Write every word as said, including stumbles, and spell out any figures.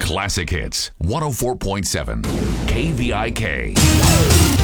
Classic Hits one oh four point seven K V I K.